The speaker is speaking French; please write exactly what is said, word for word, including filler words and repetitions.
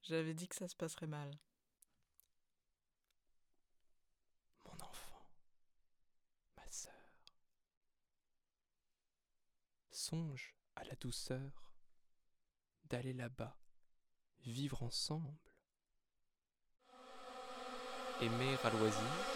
J'avais dit que ça se passerait mal. Mon enfant, ma sœur, songe à la douceur d'aller là-bas, vivre ensemble, aimer à loisir,